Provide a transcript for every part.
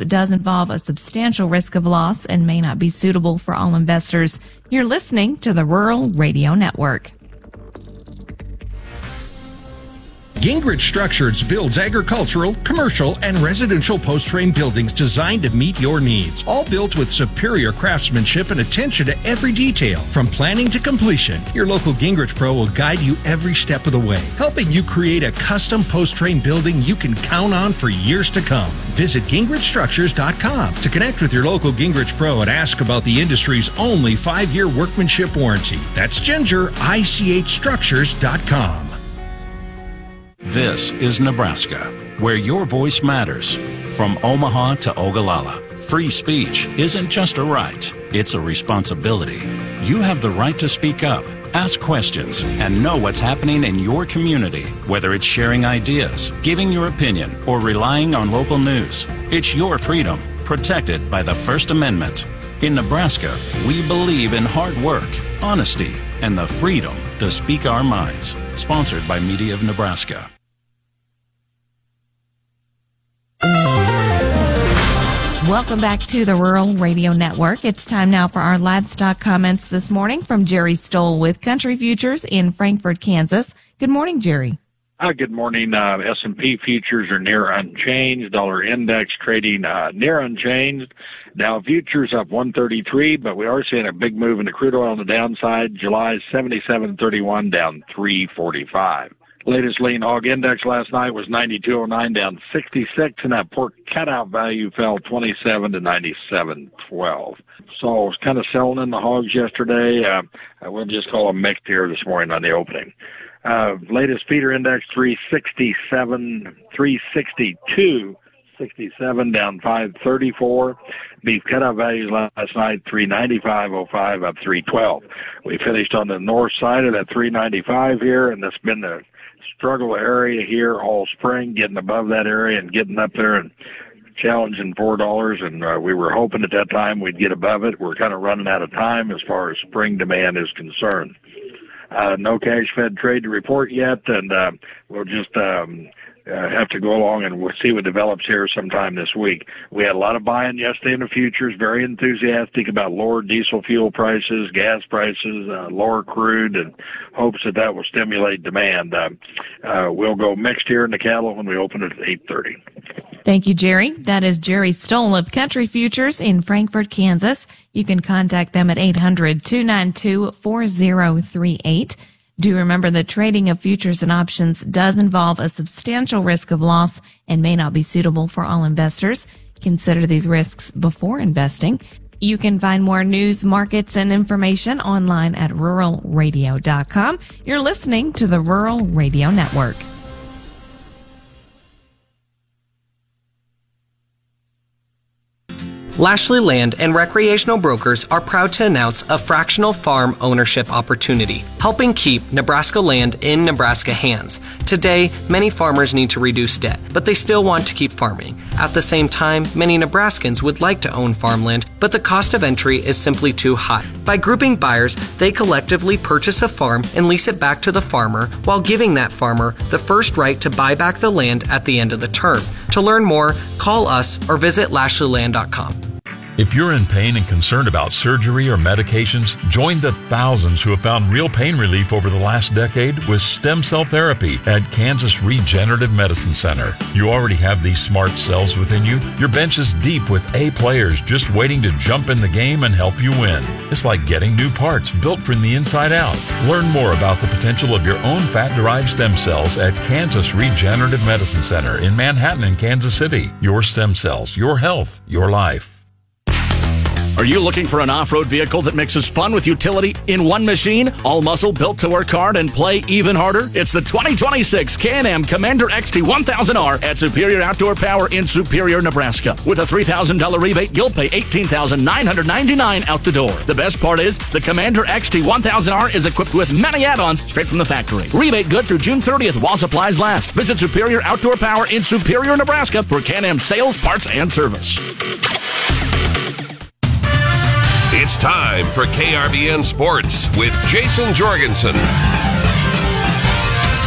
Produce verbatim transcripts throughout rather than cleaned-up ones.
does involve a substantial risk of loss and may not be suitable for all investors. You're listening to the Rural Radio Network. Gingrich Structures builds agricultural, commercial, and residential post-frame buildings designed to meet your needs. All built with superior craftsmanship and attention to every detail. From planning to completion, your local Gingrich Pro will guide you every step of the way, helping you create a custom post-frame building you can count on for years to come. Visit Gingrich Structures dot com to connect with your local Gingrich Pro and ask about the industry's only five-year workmanship warranty. That's Ginger, I C H Structures dot com. This is Nebraska, where your voice matters. From Omaha to Ogallala, free speech isn't just a right, it's a responsibility. You have the right to speak up, ask questions, and know what's happening in your community, whether it's sharing ideas, giving your opinion, or relying on local news. It's your freedom, protected by the First Amendment. In Nebraska, we believe in hard work, honesty, and the freedom to speak our minds. Sponsored by Media of Nebraska. Welcome back to the Rural Radio Network. It's time now for our livestock comments this morning from Jerry Stoll with Country Futures in Frankfort, Kansas. Good morning, Jerry. Uh, good morning. Uh, S and P futures are near unchanged. Dollar index trading uh, near unchanged. Dow futures up one thirty-three, but we are seeing a big move in the crude oil on the downside. July seventy-seven thirty-one, down three forty-five. Latest lean hog index last night was ninety-two oh nine, down sixty-six, and that pork cutout value fell twenty-seven to ninety-seven twelve. So I was kind of selling in the hogs yesterday. Uh, I will just call them mixed here this morning on the opening. Uh, latest feeder index three sixty-seven, three sixty-two, sixty-seven, down five thirty-four. Beef cutout values last night three ninety-five oh five, up three twelve. We finished on the north side of that three ninety-five here, and that's been the struggle area here all spring, getting above that area and getting up there and challenging four dollars, and uh, we were hoping at that time we'd get above it. We're kind of running out of time as far as spring demand is concerned. Uh, no cash fed trade to report yet, and uh, we'll just um, uh, have to go along and we'll see what develops here sometime this week. We had a lot of buying yesterday in the futures, very enthusiastic about lower diesel fuel prices, gas prices, uh, lower crude, and hopes that that will stimulate demand. Uh, uh, we'll go mixed here in the cattle when we open it at eight thirty. Thank you, Jerry. That is Jerry Stoll of Country Futures in Frankfort, Kansas. You can contact them at eight hundred, two nine two, four zero three eight. Do remember that trading of futures and options does involve a substantial risk of loss and may not be suitable for all investors. Consider these risks before investing. You can find more news, markets, and information online at rural radio dot com. You're listening to the Rural Radio Network. Lashley Land and Recreational Brokers are proud to announce a fractional farm ownership opportunity, helping keep Nebraska land in Nebraska hands. Today, many farmers need to reduce debt, but they still want to keep farming. At the same time, many Nebraskans would like to own farmland, but the cost of entry is simply too high. By grouping buyers, they collectively purchase a farm and lease it back to the farmer while giving that farmer the first right to buy back the land at the end of the term. To learn more, call us or visit lashley land dot com. If you're in pain and concerned about surgery or medications, join the thousands who have found real pain relief over the last decade with stem cell therapy at Kansas Regenerative Medicine Center. You already have these smart cells within you. Your bench is deep with A players just waiting to jump in the game and help you win. It's like getting new parts built from the inside out. Learn more about the potential of your own fat-derived stem cells at Kansas Regenerative Medicine Center in Manhattan and Kansas City. Your stem cells, your health, your life. Are you looking for an off-road vehicle that mixes fun with utility in one machine? All muscle, built to work hard and play even harder? It's the twenty twenty-six Can-Am Commander X T one thousand R at Superior Outdoor Power in Superior, Nebraska. With a three thousand dollars rebate, you'll pay eighteen thousand nine hundred ninety-nine dollars out the door. The best part is, the Commander X T one thousand R is equipped with many add-ons straight from the factory. Rebate good through June thirtieth while supplies last. Visit Superior Outdoor Power in Superior, Nebraska for Can-Am sales, parts, and service. It's time for K R B N Sports with Jason Jorgensen.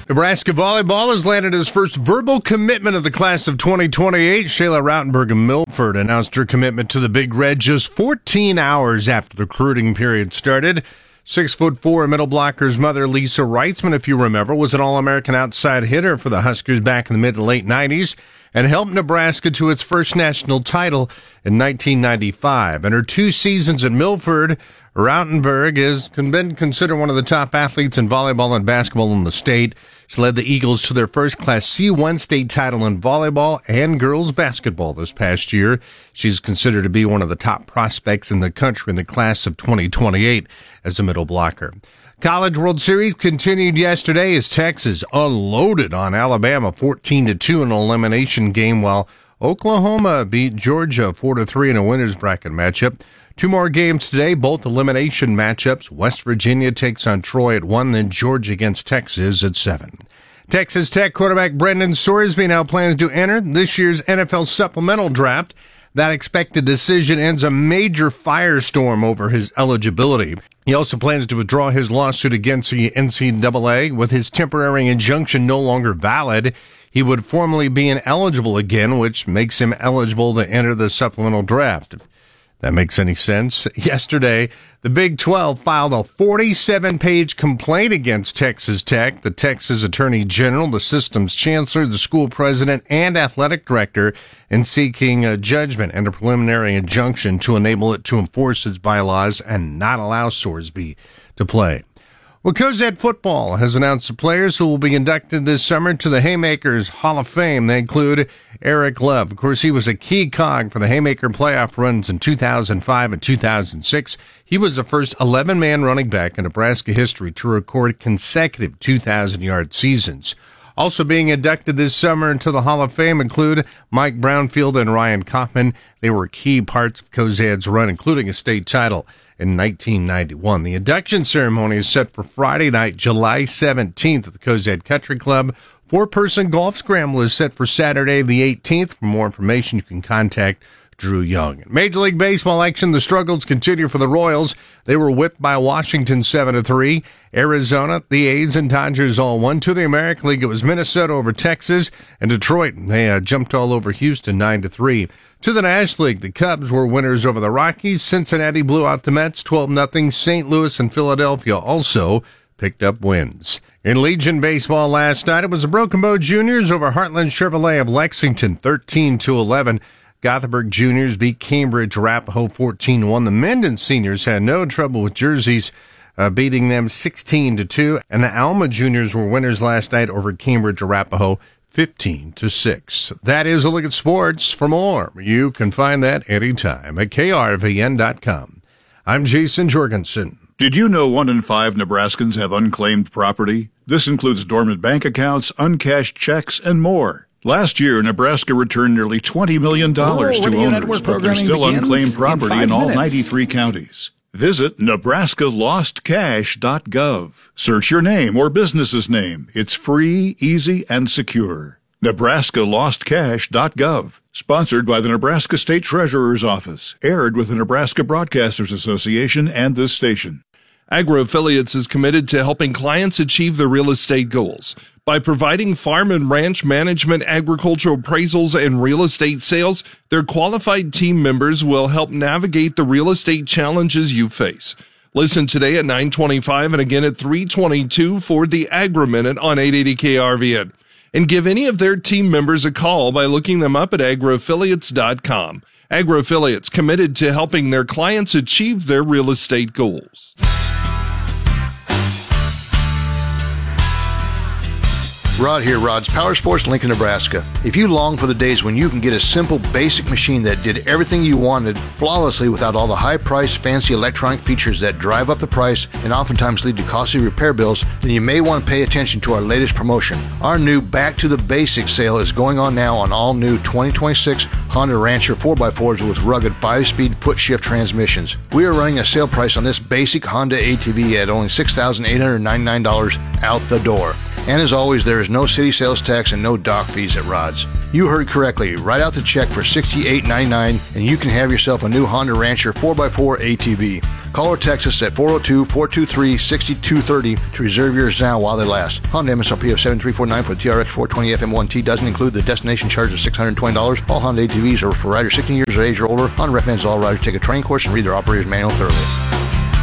Nebraska volleyball has landed his first verbal commitment of the class of twenty twenty-eight. Shayla Rautenberg of Milford announced her commitment to the Big Red just fourteen hours after the recruiting period started. Six foot four middle blocker's mother, Lisa Reitzman, if you remember, was an All-American outside hitter for the Huskers back in the mid to late nineties and helped Nebraska to its first national title in nineteen ninety-five. In her two seasons at Milford, Rautenberg has been considered one of the top athletes in volleyball and basketball in the state. She led the Eagles to their first Class C one state title in volleyball and girls basketball this past year. She's considered to be one of the top prospects in the country in the class of twenty twenty-eight as a middle blocker. College World Series continued yesterday as Texas unloaded on Alabama fourteen to two in an elimination game, while Oklahoma beat Georgia four to three in a winner's bracket matchup. Two more games today, both elimination matchups. West Virginia takes on Troy at one, then Georgia against Texas at seven. Texas Tech quarterback Brendan Sorsby now plans to enter this year's N F L supplemental draft. That expected decision ends a major firestorm over his eligibility. He also plans to withdraw his lawsuit against the N C double A. With his temporary injunction no longer valid, he would formally be ineligible again, which makes him eligible to enter the supplemental draft. That makes any sense. Yesterday, the Big twelve filed a forty-seven page complaint against Texas Tech. The Texas Attorney General, the system's chancellor, the school president, and athletic director in seeking a judgment and a preliminary injunction to enable it to enforce its bylaws and not allow Sorsby to play. Well, Cozad football has announced the players who will be inducted this summer to the Haymakers Hall of Fame. They include Eric Love. Of course, he was a key cog for the Haymaker playoff runs in two thousand five and two thousand six. He was the first eleven-man running back in Nebraska history to record consecutive two thousand yard seasons. Also being inducted this summer into the Hall of Fame include Mike Brownfield and Ryan Kaufman. They were key parts of Cozad's run, including a state title in nineteen ninety-one. The induction ceremony is set for Friday night, July seventeenth at the Cozad Country Club. Four-person golf scramble is set for Saturday the eighteenth. For more information, you can contact Drew Young. In Major League Baseball action, the struggles continue for the Royals. They were whipped by Washington seven to three. Arizona, the A's, and Dodgers all won. To the American League, it was Minnesota over Texas, and Detroit, they uh, jumped all over Houston nine to three. To the National League, the Cubs were winners over the Rockies. Cincinnati blew out the Mets twelve nothing. Saint Louis and Philadelphia also picked up wins. In Legion baseball last night, it was the Broken Bow Juniors over Heartland Chevrolet of Lexington thirteen to eleven. Gothenburg Juniors beat Cambridge Arapahoe fourteen to one. The Menden Seniors had no trouble with jerseys, uh, beating them sixteen to two. And the Alma Juniors were winners last night over Cambridge Arapahoe fifteen to six. That is a look at sports. For more, you can find that anytime at K R V N dot com. I'm Jason Jorgensen. Did you know one in five Nebraskans have unclaimed property? This includes dormant bank accounts, uncashed checks, and more. Last year, Nebraska returned nearly twenty million dollars Whoa, to owners, but there's still unclaimed property in, in all ninety-three counties. Visit Nebraska Lost Cash dot gov. Search your name or business's name. It's free, easy, and secure. Nebraska Lost Cash dot gov. Sponsored by the Nebraska State Treasurer's Office. Aired with the Nebraska Broadcasters Association and this station. Agro-Affiliates is committed to helping clients achieve their real estate goals. By providing farm and ranch management, agricultural appraisals, and real estate sales, their qualified team members will help navigate the real estate challenges you face. Listen today at nine twenty-five and again at three twenty-two for the Agri-Minute on eight eighty K R V N. And give any of their team members a call by looking them up at agro affiliates dot com. Agro-Affiliates, committed to helping their clients achieve their real estate goals. Rod here, Rod's Power Sports, Lincoln, Nebraska. If you long for the days when you can get a simple, basic machine that did everything you wanted flawlessly without all the high-priced, fancy electronic features that drive up the price and oftentimes lead to costly repair bills, then you may want to pay attention to our latest promotion. Our new Back to the Basics sale is going on now on all new twenty twenty-six Honda Rancher four by fours with rugged five-speed foot-shift transmissions. We are running a sale price on this basic Honda A T V at only six thousand eight hundred ninety-nine dollars out the door. And as always, there is no city sales tax and no dock fees at Rod's. You heard correctly. Write out the check for sixty-eight ninety-nine and you can have yourself a new Honda Rancher four by four A T V. Call or text us at four oh two, four two three, six two three oh to reserve yours now while they last. Honda M S R P of seven three four nine for the T R X four twenty F M one T doesn't include the destination charge of six hundred twenty dollars. All Honda A T Vs are for riders sixteen years of age or older. Honda recommends all riders take a training course and read their operator's manual thoroughly.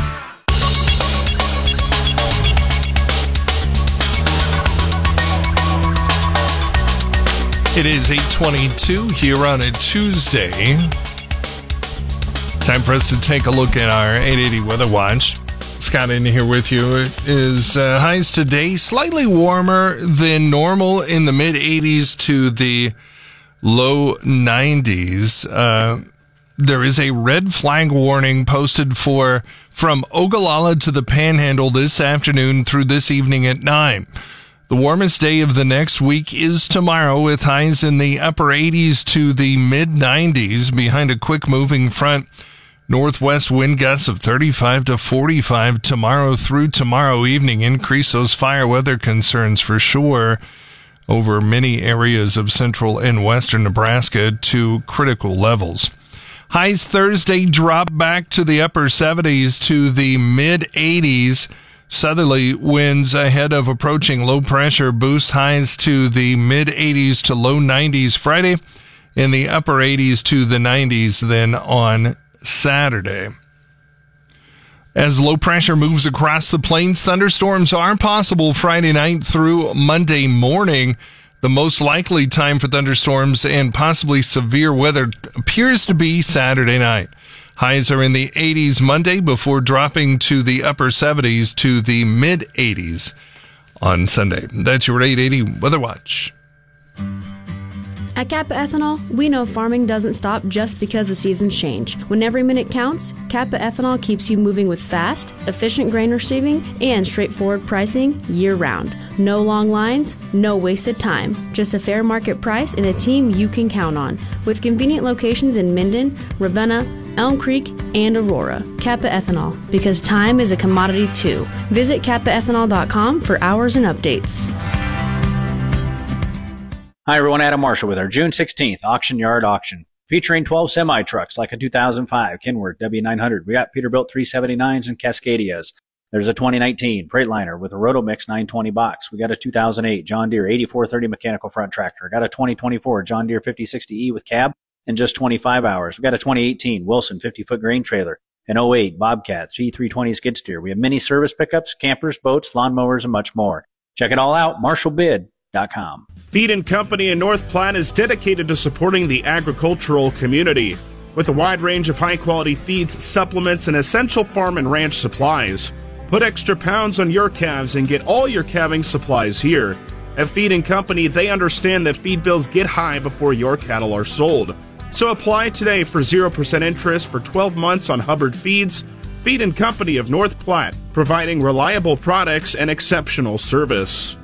It is eight twenty-two here on a Tuesday. Time for us to take a look at our eight eighty Weather Watch. Scott in here with you. It is uh, highs today, slightly warmer than normal in the mid eighties to the low nineties. Uh, there is a red flag warning posted for from Ogallala to the Panhandle this afternoon through this evening at nine. The warmest day of the next week is tomorrow, with highs in the upper eighties to the mid nineties behind a quick moving front. Northwest wind gusts of thirty-five to forty-five tomorrow through tomorrow evening. Increase those fire weather concerns for sure over many areas of central and western Nebraska to critical levels. Highs Thursday drop back to the upper seventies to the mid eighties. Southerly winds ahead of approaching low pressure boosts highs to the mid eighties to low nineties Friday, in the upper eighties to the nineties then on Saturday. As low pressure moves across the plains, thunderstorms are possible Friday night through Monday morning. The most likely time for thunderstorms and possibly severe weather appears to be Saturday night. Highs are in the eighties Monday before dropping to the upper seventies to the mid eighties on Sunday. That's your eight eighty Weather Watch. At Kappa Ethanol, we know farming doesn't stop just because the seasons change. When every minute counts, Kappa Ethanol keeps you moving with fast, efficient grain receiving and straightforward pricing year-round. No long lines, no wasted time. Just a fair market price and a team you can count on. With convenient locations in Minden, Ravenna, Elm Creek, and Aurora. Kappa Ethanol, because time is a commodity too. Visit kappa ethanol dot com for hours and updates. Hi everyone, Adam Marshall with our June sixteenth Auction Yard Auction, featuring twelve semi-trucks like a two thousand five Kenworth W nine hundred. We got Peterbilt three seventy-nines and Cascadias. There's a twenty nineteen Freightliner with a Rotomix nine twenty box. We got a two thousand eight John Deere eighty-four thirty mechanical front tractor. Got a twenty twenty-four John Deere fifty sixty E with cab in just twenty-five hours. We got a twenty eighteen Wilson fifty-foot grain trailer, an oh eight Bobcat C three twenty skid steer. We have mini service pickups, campers, boats, lawnmowers, and much more. Check it all out, marshall bid dot com. Feed and Company in North Platte is dedicated to supporting the agricultural community with a wide range of high-quality feeds, supplements, and essential farm and ranch supplies. Put extra pounds on your calves and get all your calving supplies here. At Feed and Company, they understand that feed bills get high before your cattle are sold. So apply today for zero percent interest for twelve months on Hubbard Feeds. Feed and Company of North Platte, providing reliable products and exceptional service.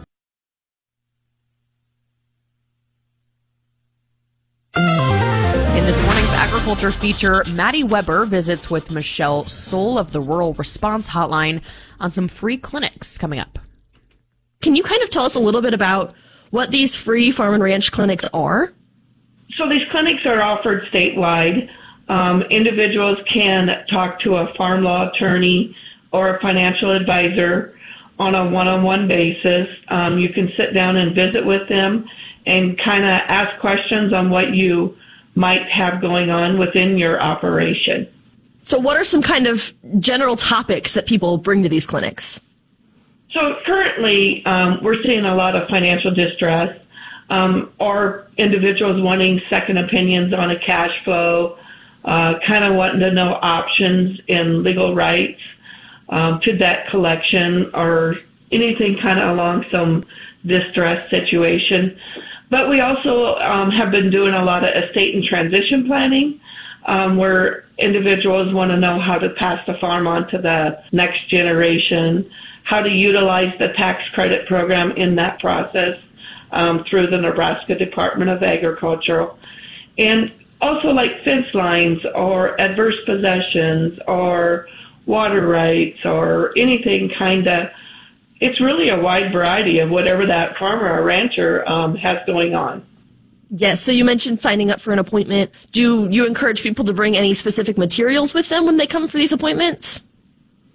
In this morning's agriculture feature, Maddie Weber visits with Michelle Soul of the Rural Response Hotline on some free clinics coming up. Can you kind of tell us a little bit about what these free farm and ranch clinics are? So these clinics are offered statewide. Um, individuals can talk to a farm law attorney or a financial advisor on a one-on-one basis. Um, you can sit down and visit with them and kind of ask questions on what you might have going on within your operation. So what are some kind of general topics that people bring to these clinics? So currently, um, we're seeing a lot of financial distress, um, or individuals wanting second opinions on a cash flow, uh, kind of wanting to know options in legal rights um, to debt collection, or anything kind of along some distress situation. But we also um, have been doing a lot of estate and transition planning, um, where individuals want to know how to pass the farm on to the next generation, how to utilize the tax credit program in that process um, through the Nebraska Department of Agriculture. And also like fence lines or adverse possessions or water rights or anything kind of. It's really a wide variety of whatever that farmer or rancher um, has going on. Yes, so you mentioned signing up for an appointment. Do you encourage people to bring any specific materials with them when they come for these appointments?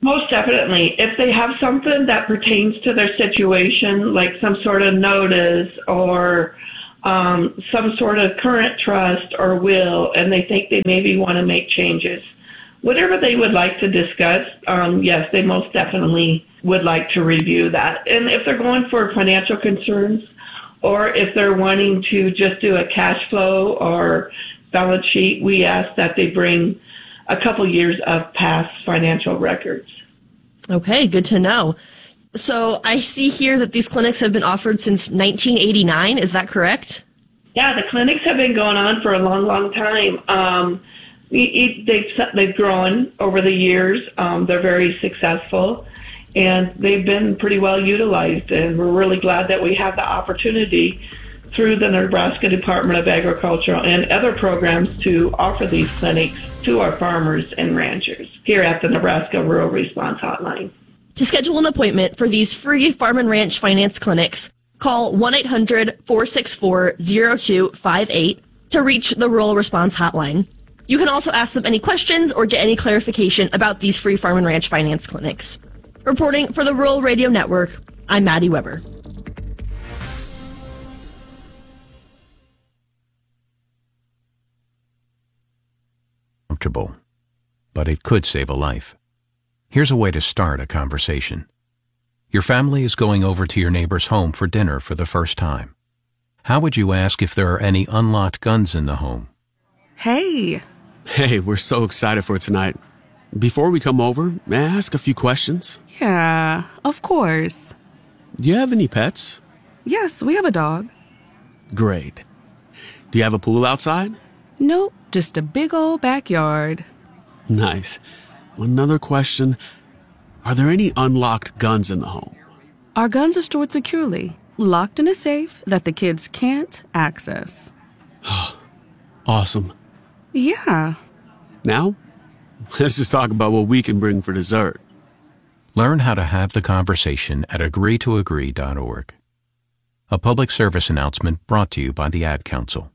Most definitely. If they have something that pertains to their situation, like some sort of notice or um, some sort of current trust or will, and they think they maybe want to make changes, whatever they would like to discuss, um, yes, they most definitely would like to review that. And if they're going for financial concerns, or if they're wanting to just do a cash flow or balance sheet, we ask that they bring a couple years of past financial records. Okay, good to know. So I see here that these clinics have been offered since nineteen eighty-nine. Is that correct? Yeah, the clinics have been going on for a long, long time. Um, it, they've, they've grown over the years. Um, they're very successful, and they've been pretty well utilized, and we're really glad that we have the opportunity through the Nebraska Department of Agriculture and other programs to offer these clinics to our farmers and ranchers here at the Nebraska Rural Response Hotline. To schedule an appointment for these free farm and ranch finance clinics, call one eight hundred, four six four, zero two five eight to reach the Rural Response Hotline. You can also ask them any questions or get any clarification about these free farm and ranch finance clinics. Reporting for the Rural Radio Network, I'm Maddie Weber. Comfortable, but it could save a life. Here's a way to start a conversation. Your family is going over to your neighbor's home for dinner for the first time. How would you ask if there are any unlocked guns in the home? Hey. Hey, we're so excited for tonight. Before we come over, may I ask a few questions? Yeah, of course. Do you have any pets? Yes, we have a dog. Great. Do you have a pool outside? Nope, just a big old backyard. Nice. Another question. Are there any unlocked guns in the home? Our guns are stored securely, locked in a safe that the kids can't access. Awesome. Yeah. Now, let's just talk about what we can bring for dessert. Learn how to have the conversation at agree to agree dot org. A public service announcement brought to you by the Ad Council.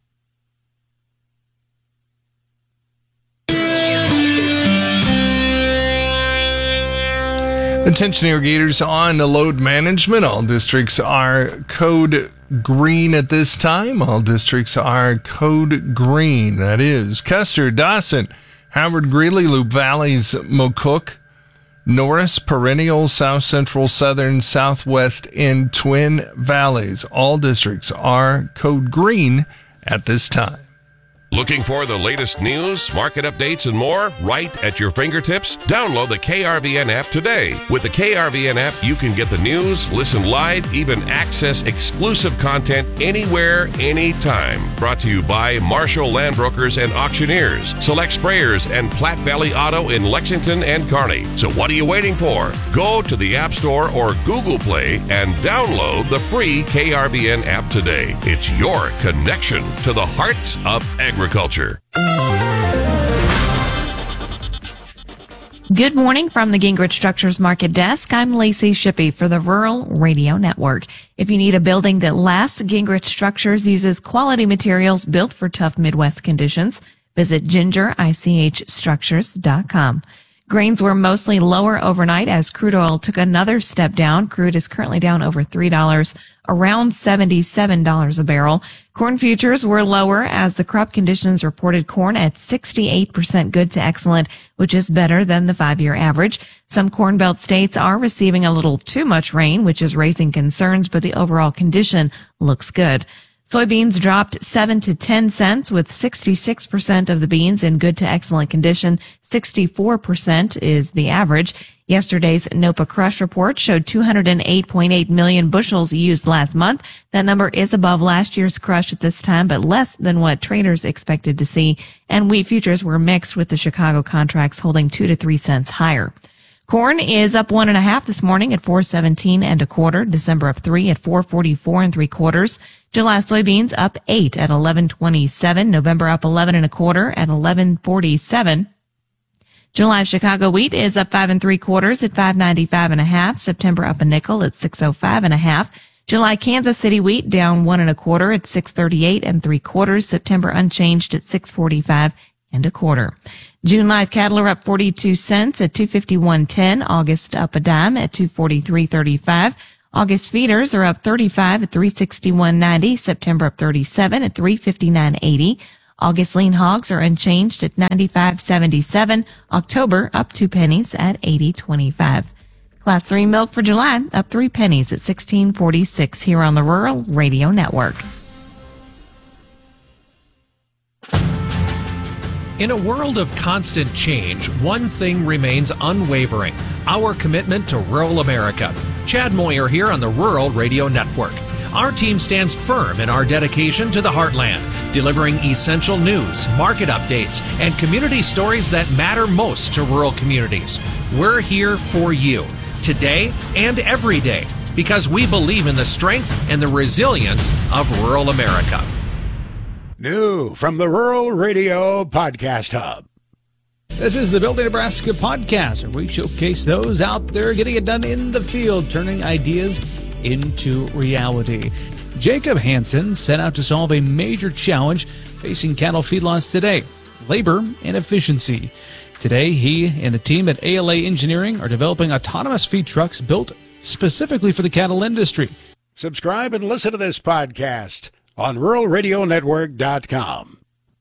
Attention irrigators on load management. All districts are code green at this time. All districts are code green. That is Custer, Dawson, Howard, Greeley, Loup Valleys, McCook, Norris, Perennial, South Central, Southern, Southwest, and Twin Valleys. All districts are code green at this time. Looking for the latest news, market updates, and more right at your fingertips? Download the K R V N app today. With the K R V N app, you can get the news, listen live, even access exclusive content anywhere, anytime. Brought to you by Marshall Land Brokers and Auctioneers, Select Sprayers, and Platte Valley Auto in Lexington and Kearney. So what are you waiting for? Go to the App Store or Google Play and download the free K R V N app today. It's your connection to the heart of agriculture. Agriculture. Good morning from the Gingrich Structures Market Desk. I'm Lacey Shippey for the Rural Radio Network. If you need a building that lasts, Gingrich Structures uses quality materials built for tough Midwest conditions. Visit ginger ich structures dot com. Grains were mostly lower overnight as crude oil took another step down. Crude is currently down over three dollars, around seventy-seven dollars a barrel. Corn futures were lower as the crop conditions reported corn at sixty-eight percent good to excellent, which is better than the five-year average. Some Corn Belt states are receiving a little too much rain, which is raising concerns, but the overall condition looks good. Soybeans dropped seven to ten cents with sixty-six percent of the beans in good to excellent condition. sixty-four percent is the average. Yesterday's NOPA crush report showed two hundred eight point eight million bushels used last month. That number is above last year's crush at this time, but less than what traders expected to see. And wheat futures were mixed with the Chicago contracts holding two to three cents higher. Corn is up one and a half this morning at four seventeen and a quarter. December up three at four forty-four and three quarters. July soybeans up eight at eleven twenty-seven. November up eleven and a quarter at eleven forty-seven. July Chicago wheat is up five and three quarters at five ninety-five and a half. September up a nickel at six oh five and a half. July Kansas City wheat down one and a quarter at six thirty-eight and three quarters. September unchanged at six forty-five and a quarter. June live cattle are up forty-two cents at two fifty-one ten. August up a dime at two forty-three thirty-five. August feeders are up thirty-five at three sixty-one ninety. September up thirty-seven at three fifty-nine eighty. August lean hogs are unchanged at ninety-five seventy-seven. October up two pennies at eighty twenty-five. Class three milk for July up three pennies at sixteen forty-six here on the Rural Radio Network. In a world of constant change, one thing remains unwavering: our commitment to rural America. Chad Moyer here on the Rural Radio Network. Our team stands firm in our dedication to the heartland, delivering essential news, market updates, and community stories that matter most to rural communities. We're here for you, today and every day, because we believe in the strength and the resilience of rural America. New from the Rural Radio Podcast Hub. This is the Building Nebraska podcast, where we showcase those out there getting it done in the field, turning ideas into reality. Jacob Hansen set out to solve a major challenge facing cattle feedlots today: labor and efficiency. Today, he and the team at A L A Engineering are developing autonomous feed trucks built specifically for the cattle industry. Subscribe and listen to this podcast on rural radio network dot com.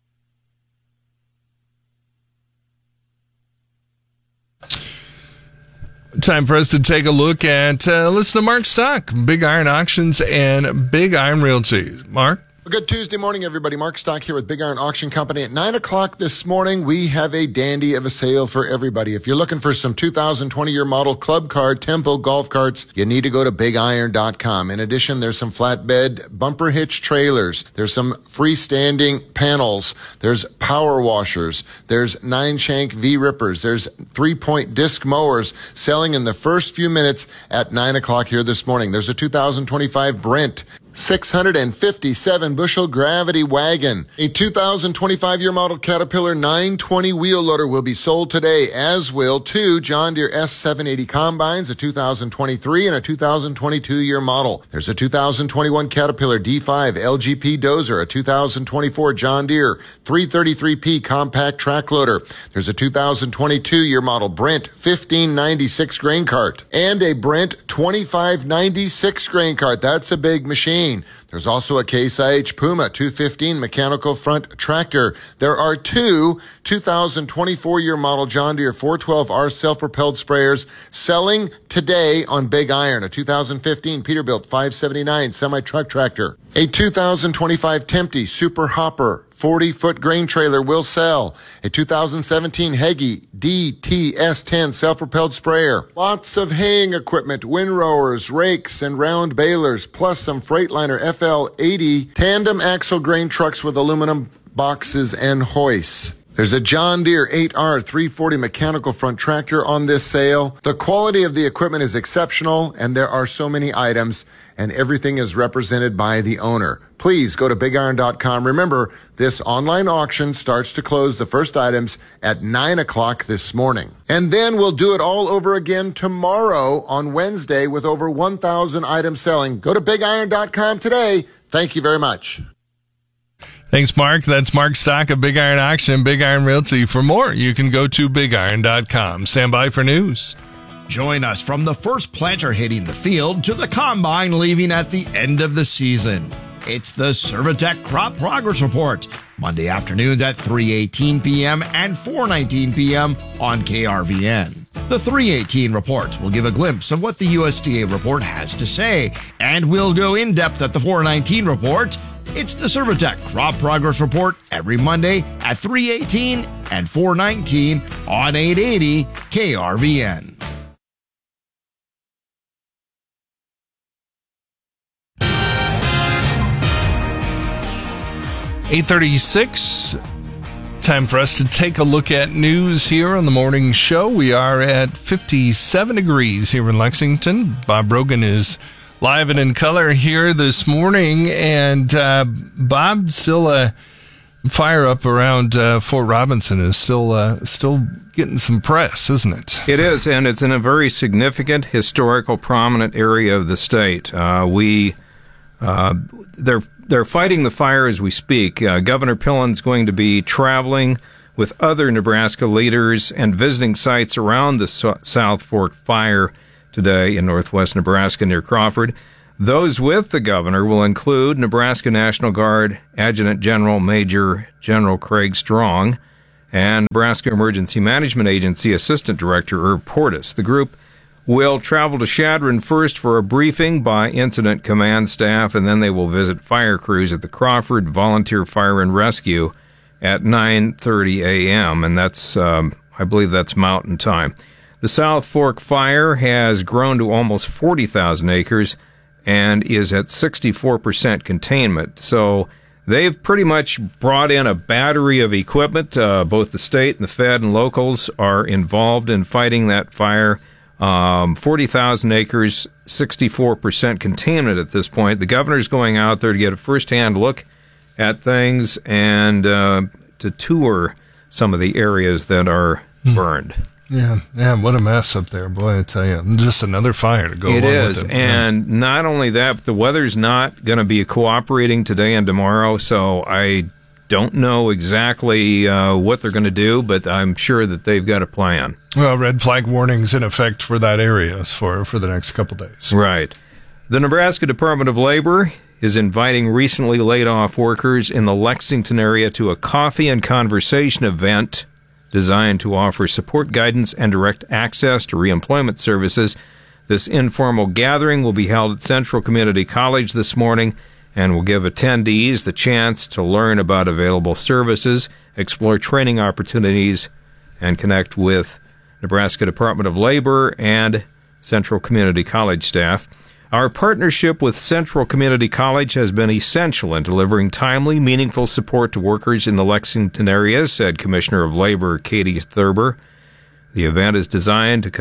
Time for us to take a look at, uh, listen to Mark Stock, Big Iron Auctions and Big Iron Realty. Mark? A good Tuesday morning, everybody. Mark Stock here with Big Iron Auction Company. At nine o'clock this morning, we have a dandy of a sale for everybody. If you're looking for some two thousand twenty year model club car, tempo golf carts, you need to go to big iron dot com. In addition, there's some flatbed bumper hitch trailers. There's some freestanding panels. There's power washers. There's nine shank V-rippers. There's three-point disc mowers selling in the first few minutes at nine o'clock here this morning. There's a two thousand twenty-five Brent six hundred fifty-seven bushel gravity wagon. A two thousand twenty-five year model Caterpillar nine twenty wheel loader will be sold today, as will two John Deere S seven eighty combines, a two thousand twenty-three and a two thousand twenty-two year model. There's a two thousand twenty-one Caterpillar D five L G P dozer, a two thousand twenty-four John Deere three thirty-three P compact track loader. There's a two thousand twenty-two year model Brent fifteen ninety-six grain cart and a Brent twenty-five ninety-six grain cart. That's a big machine. There's also a Case I H Puma two fifteen mechanical front tractor. There are two two thousand twenty-four year model John Deere four twelve R self-propelled sprayers selling today on Big Iron. A two thousand fifteen Peterbilt five seventy-nine semi-truck tractor. A two thousand twenty-five Tempty Super Hopper forty foot grain trailer will sell. A two thousand seventeen Heggie D T S ten self-propelled sprayer. Lots of haying equipment, windrowers, rakes, and round balers, plus some Freightliner F L eighty tandem axle grain trucks with aluminum boxes and hoists. There's a John Deere eight R three forty mechanical front tractor on this sale. The quality of the equipment is exceptional, and there are so many items, and everything is represented by the owner. Please go to big iron dot com. Remember, this online auction starts to close the first items at nine o'clock this morning. And then we'll do it all over again tomorrow on Wednesday with over one thousand items selling. Go to big iron dot com today. Thank you very much. Thanks, Mark. That's Mark Stock of Big Iron Auction and Big Iron Realty. For more, you can go to big iron dot com. Stand by for news. Join us from the first planter hitting the field to the combine leaving at the end of the season. It's the Servitech Crop Progress Report, Monday afternoons at three eighteen p.m. and four nineteen p.m. on K R V N. The three eighteen report will give a glimpse of what the U S D A report has to say, and we'll go in depth at the four nineteen report. It's the Servitech Crop Progress Report every Monday at three eighteen and four nineteen on eight eighty K R V N. eight thirty-six, time for us to take a look at news here on the morning show. We are at fifty-seven degrees here in Lexington. Bob Brogan is live and in color here this morning, and uh, Bob, still a fire up around uh, Fort Robinson is still uh, still getting some press, isn't it? It is, and it's in a very significant, historical, prominent area of the state. Uh, we uh, they're They're fighting the fire as we speak. Uh, Governor Pillen's going to be traveling with other Nebraska leaders and visiting sites around the South Fork fire today in northwest Nebraska near Crawford. Those with the governor will include Nebraska National Guard Adjutant General Major General Craig Strong and Nebraska Emergency Management Agency Assistant Director Herb Portis. The group will travel to Chadron first for a briefing by Incident Command staff, and then they will visit fire crews at the Crawford Volunteer Fire and Rescue at nine thirty a.m., and that's, um, I believe that's Mountain Time. The South Fork fire has grown to almost forty thousand acres and is at sixty-four percent containment. So they've pretty much brought in a battery of equipment. Uh, both the state and the Fed and locals are involved in fighting that fire. Um, forty thousand acres, sixty-four percent containment at this point. The governor's going out there to get a first-hand look at things and uh, to tour some of the areas that are burned. Yeah, yeah, what a mess up there, boy! I tell you, just another fire to go. It along is, with it. and yeah. not only that, but the weather's not going to be cooperating today and tomorrow. So I don't know exactly uh, what they're going to do, but I'm sure that they've got a plan. Well, red flag warnings in effect for that area for for the next couple days. Right. The Nebraska Department of Labor is inviting recently laid off workers in the Lexington area to a coffee and conversation event designed to offer support, guidance, and direct access to reemployment services. This informal gathering will be held at Central Community College this morning and will give attendees the chance to learn about available services, explore training opportunities, and connect with Nebraska Department of Labor and Central Community College staff. Our partnership with Central Community College has been essential in delivering timely, meaningful support to workers in the Lexington area, said Commissioner of Labor Katie Thurber. The event is designed to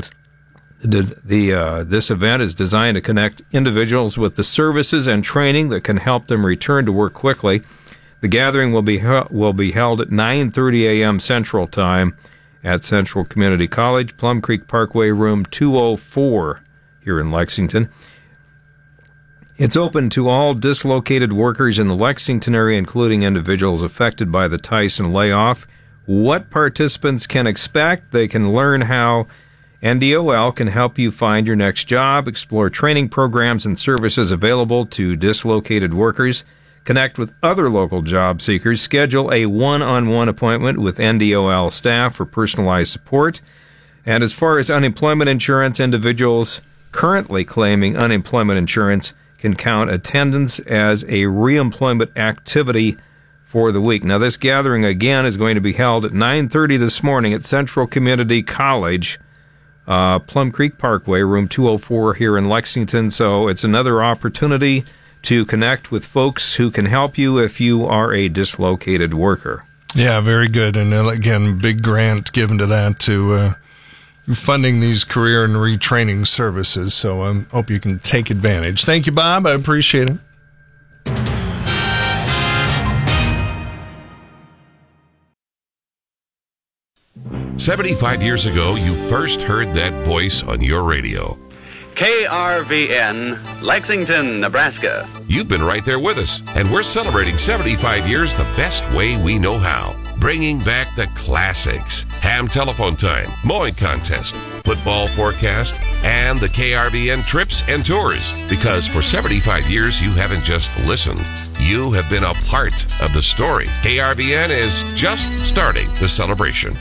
the, the uh, this event is designed to connect individuals with the services and training that can help them return to work quickly. The gathering will be will be held at nine thirty a.m. Central Time at Central Community College, Plum Creek Parkway, room two oh four here in Lexington. It's open to all dislocated workers in the Lexington area, including individuals affected by the Tyson layoff. What participants can expect? They can learn how N D O L can help you find your next job, explore training programs and services available to dislocated workers, connect with other local job seekers, schedule a one-on-one appointment with N D O L staff for personalized support. And as far as unemployment insurance, individuals currently claiming unemployment insurance can count attendance as a reemployment activity for the week. Now, this gathering, again, is going to be held at nine thirty this morning at Central Community College, uh, Plum Creek Parkway, room two oh four here in Lexington. So it's another opportunity to connect with folks who can help you if you are a dislocated worker. Yeah, very good. And uh, again, big grant given to that to uh, funding these career and retraining services. So I um, hope you can take advantage. Thank you, Bob. I appreciate it. seventy-five years ago, you first heard that voice on your radio. K R V N, Lexington, Nebraska. You've been right there with us, and we're celebrating seventy-five years the best way we know how. Bringing back the classics. Ham telephone time, mowing contest, football forecast, and the K R V N trips and tours. Because for seventy-five years, you haven't just listened. You have been a part of the story. K R V N is just starting the celebration.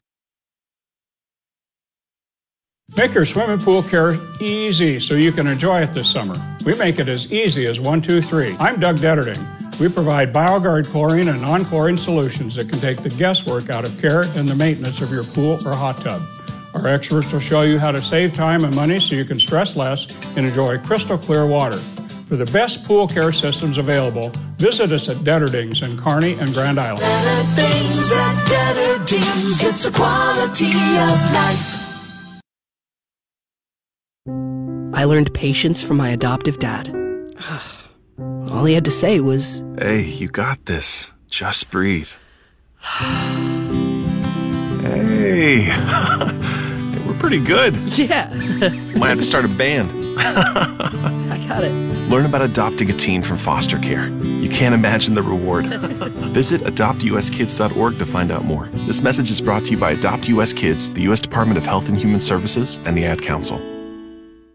Make your swimming pool care easy so you can enjoy it this summer. We make it as easy as one, two, three. I'm Doug Detterding. We provide BioGuard chlorine and non-chlorine solutions that can take the guesswork out of care and the maintenance of your pool or hot tub. Our experts will show you how to save time and money so you can stress less and enjoy crystal clear water. For the best pool care systems available, visit us at Detterdings in Kearney and Grand Island. Better things at Detterdings. It's the quality of life. I learned patience from my adoptive dad. All he had to say was, "Hey, you got this. Just breathe." Hey. Hey, we're pretty good. Yeah. Might have to start a band. I got about it. Learn about adopting a teen from foster care. You can't imagine the reward. Visit adopt u s kids dot org to find out more. This message is brought to you by Adopt U S Kids, the U S Department of Health and Human Services, and the Ad Council.